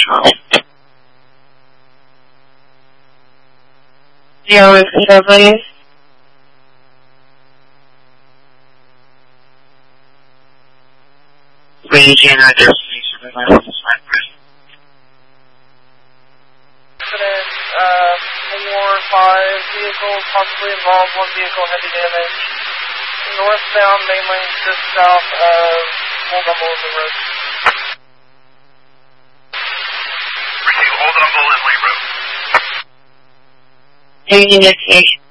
Zero control, please. Region or destination of my Incident, 4 or 5 vehicles possibly involved, 1 vehicle heavy damage. Northbound main lane just south of Old Humboldt Road. Receive Old Humboldt Road. Taking investigation.